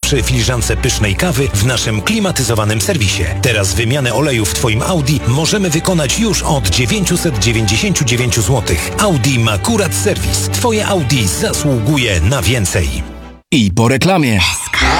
przy filiżance pysznej kawy w naszym klimatyzowanym serwisie. Teraz wymianę oleju w Twoim Audi możemy wykonać już od 999 zł. Audi ma Kurat Serwis. Twoje Audi zasługuje na więcej. I po reklamie.